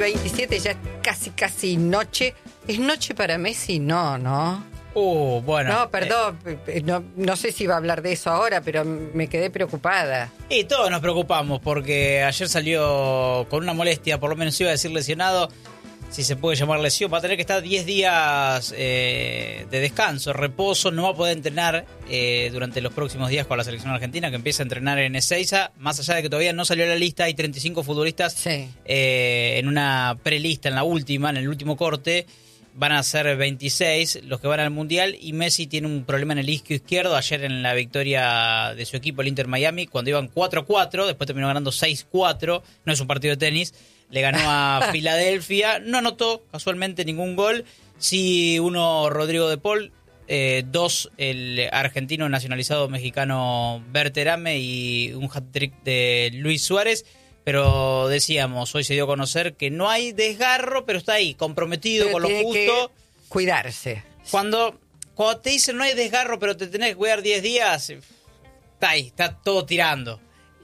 27, ya es casi noche. ¿Es noche para Messi? No. Bueno. No, perdón, no sé si va a hablar de eso ahora, pero me quedé preocupada. Y todos nos preocupamos porque ayer salió con una molestia, por lo menos iba a decir lesionado, si se puede llamar lesión. Va a tener que estar 10 días de descanso, reposo, no va a poder entrenar durante los próximos días con la selección argentina, que empieza a entrenar en Ezeiza. Más allá de que todavía no salió la lista, hay 35 futbolistas en una prelista, en el último corte. Van a ser 26 los que van al Mundial y Messi tiene un problema en el isquio izquierdo. Ayer en la victoria de su equipo, el Inter Miami, cuando iban 4-4, después terminó ganando 6-4, no es un partido de tenis, le ganó a Filadelfia, no anotó casualmente ningún gol, sí uno Rodrigo de Paul, 2 el argentino nacionalizado mexicano Berterame y un hat-trick de Luis Suárez. Pero decíamos, hoy se dio a conocer que no hay desgarro, pero está ahí, comprometido con lo justo. Que cuidarse. Cuando te dicen no hay desgarro, pero te tenés que cuidar 10 días, está ahí, está todo tirando.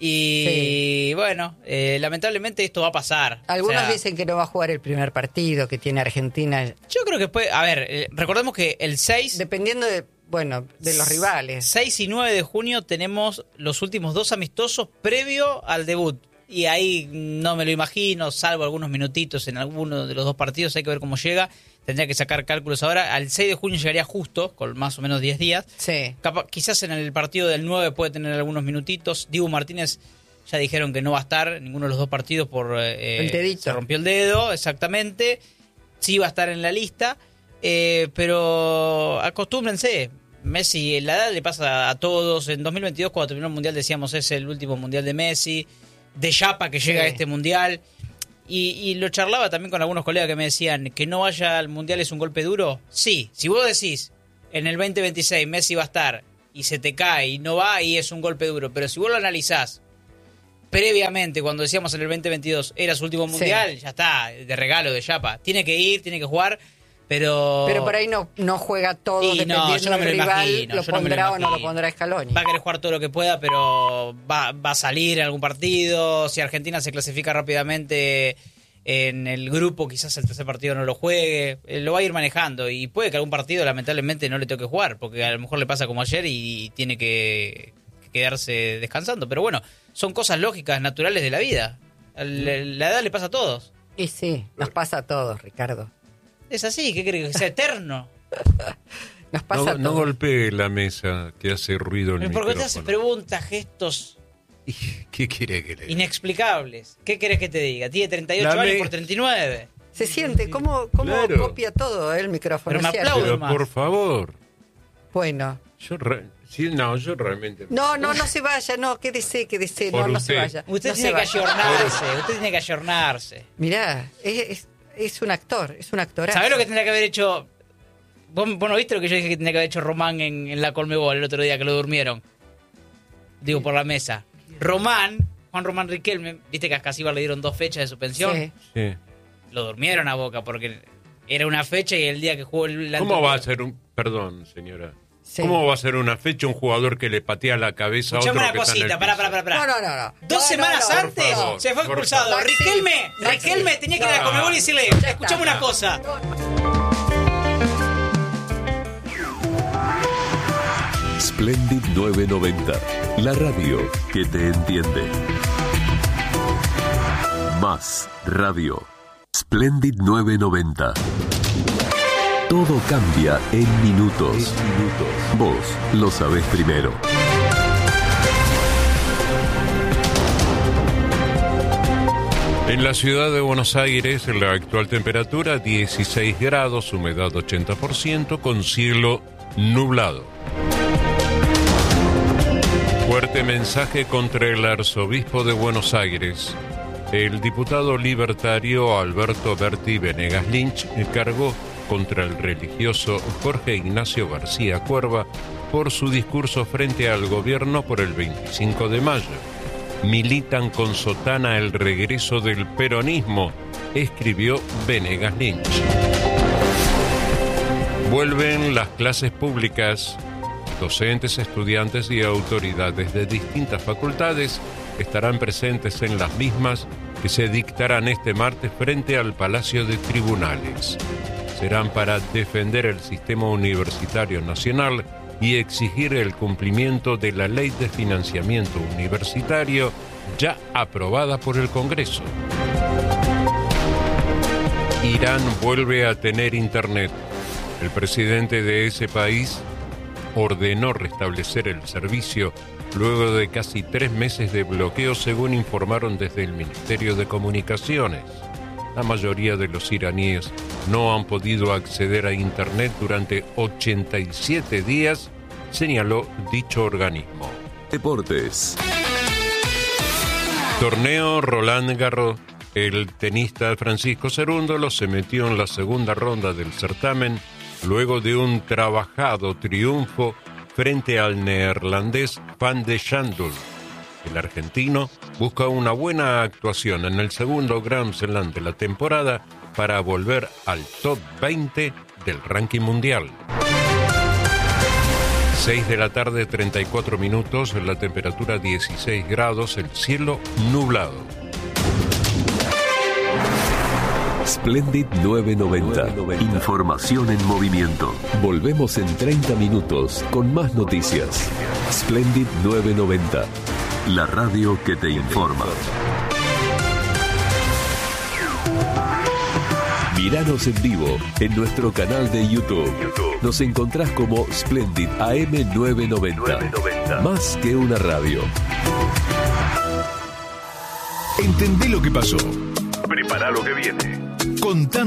Y bueno, lamentablemente esto va a pasar. Algunos dicen que no va a jugar el primer partido que tiene Argentina. Yo creo que puede. A ver, recordemos que el 6... Dependiendo de los rivales. 6 y 9 de junio tenemos los últimos 2 amistosos previo al debut. Y ahí no me lo imagino, salvo algunos minutitos en alguno de los 2 partidos, hay que ver cómo llega. Tendría que sacar cálculos ahora. Al 6 de junio llegaría justo, con más o menos 10 días. Sí. Quizás en el partido del 9 puede tener algunos minutitos. Dibu Martínez ya dijeron que no va a estar en ninguno de los 2 partidos por... el dedito. Se rompió el dedo, exactamente. Sí va a estar en la lista, pero acostúmbrense. Messi, la edad le pasa a todos. En 2022, cuando terminó el Mundial, decíamos es el último Mundial de Messi. De Chapa que llega a este Mundial. Y lo charlaba también con algunos colegas que me decían que no vaya al Mundial es un golpe duro. Sí, si vos decís en el 2026 Messi va a estar y se te cae y no va, ahí es un golpe duro. Pero si vos lo analizás previamente, cuando decíamos en el 2022 era su último Mundial, ya está, de regalo de Chapa. Tiene que ir, tiene que jugar. Pero por ahí no juega todo, dependiendo yo no me del lo rival, imagino, lo pondrá o no lo pondrá Scaloni. Va a querer jugar todo lo que pueda, pero va a salir en algún partido. Si Argentina se clasifica rápidamente en el grupo, quizás el tercer partido no lo juegue. Lo va a ir manejando y puede que algún partido lamentablemente no le toque jugar, porque a lo mejor le pasa como ayer y tiene que quedarse descansando. Pero bueno, son cosas lógicas, naturales de la vida. La edad le pasa a todos. Y sí, nos pasa a todos, Ricardo. Es así, ¿qué crees? Que sea eterno. Nos pasa no golpee la mesa que hace ruido el micrófono. ¿Por qué te haces preguntas, gestos ¿Qué quiere que le diga? inexplicables? ¿Qué querés que te diga? Tiene 38 años por 39. Se siente, ¿cómo Claro. copia todo el micrófono? Pero me ¿Es cierto? aplaudo. Pero por favor. Bueno. Yo realmente... No se vaya, quédese, Por no se usted. vaya. Usted No se tiene que vaya. ayornarse. Mirá, es un actor, es un actorazo. ¿Sabés lo que tendría que haber hecho? ¿Vos no viste lo que yo dije que tenía que haber hecho Román en la Conmebol el otro día que lo durmieron? Digo, por la mesa. Juan Román Riquelme, viste que a Casíbar le dieron 2 fechas de suspensión. Sí. Lo durmieron a Boca porque era una fecha y el día que jugó el... ¿Cómo va a ser Perdón, señora. Sí. ¿Cómo va a ser una fecha un jugador que le patea la cabeza a otro Escuchame una que está en el cosita, piso? pará. No. 2 semanas Por antes favor, se fue por expulsado. favor. Riquelme tenía que ir a la Conmebol y decirle, escuchame una cosa. Splendid 990, la radio que te entiende. Más radio. Splendid 990. Todo cambia en minutos. Vos lo sabés primero. En la ciudad de Buenos Aires, la actual temperatura 16 grados, humedad 80%, con cielo nublado. Fuerte mensaje contra el arzobispo de Buenos Aires. El diputado libertario Alberto Berti Venegas Lynch cargó contra el religioso Jorge Ignacio García Cuerva por su discurso frente al gobierno por el 25 de mayo. Militan con sotana el regreso del peronismo, escribió Venegas Lynch. Vuelven las clases públicas. Docentes, estudiantes y autoridades de distintas facultades estarán presentes en las mismas que se dictarán este martes frente al Palacio de Tribunales. Serán para defender el sistema universitario nacional y exigir el cumplimiento de la Ley de Financiamiento Universitario ya aprobada por el Congreso. Irán vuelve a tener internet. El presidente de ese país ordenó restablecer el servicio luego de casi 3 meses de bloqueo, según informaron desde el Ministerio de Comunicaciones. La mayoría de los iraníes no han podido acceder a internet durante 87 días, señaló dicho organismo. Deportes. Torneo Roland Garros. El tenista Francisco Cerúndolo se metió en la segunda ronda del certamen luego de un trabajado triunfo frente al neerlandés Van de Schandel. El argentino busca una buena actuación en el segundo Grand Slam de la temporada para volver al top 20 del ranking mundial. 6 de la tarde, 34 minutos, la temperatura 16 grados, el cielo nublado. Splendid 990. Información en movimiento. Volvemos en 30 minutos con más noticias. Splendid 990. La radio que te informa. Míranos en vivo en nuestro canal de YouTube. Nos encontrás como Splendid AM 990. Más que una radio. Entendé lo que pasó. Prepara lo que viene. Contando